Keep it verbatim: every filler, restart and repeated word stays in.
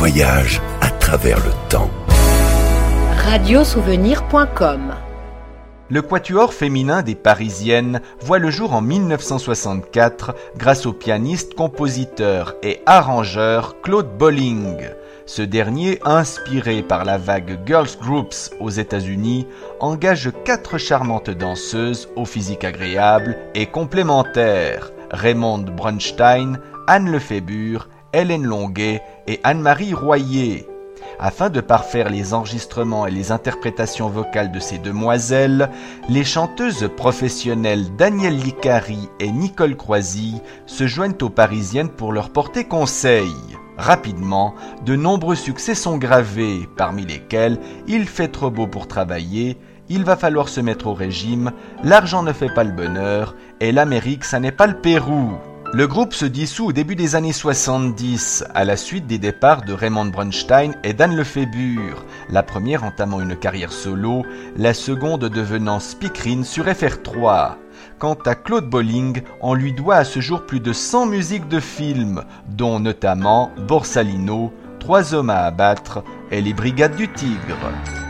voyage à travers le temps. radio souvenir point com. Le quatuor féminin des Parisiennes voit le jour en dix-neuf cent soixante-quatre grâce au pianiste, compositeur et arrangeur Claude Bolling. Ce dernier, inspiré par la vague Girls Groups aux États-Unis, engage quatre charmantes danseuses au physique agréable et complémentaires, Raymonde Bronstein, Anne Lefébure, Hélène Longuet et Anne-Marie Royer. Afin de parfaire les enregistrements et les interprétations vocales de ces demoiselles, les chanteuses professionnelles Danielle Licari et Nicole Croisy se joignent aux Parisiennes pour leur porter conseil. Rapidement, de nombreux succès sont gravés, parmi lesquels « Il fait trop beau pour travailler »,« Il va falloir se mettre au régime »,« L'argent ne fait pas le bonheur » et « L'Amérique, ça n'est pas le Pérou ». Le groupe se dissout au début des années soixante-dix, à la suite des départs de Raymonde Bronstein et d'Anne Lefébure, la première entamant une carrière solo, la seconde devenant speakerine sur F R trois. Quant à Claude Bolling, on lui doit à ce jour plus de cent musiques de films, dont notamment Borsalino, Trois hommes à abattre et Les Brigades du Tigre.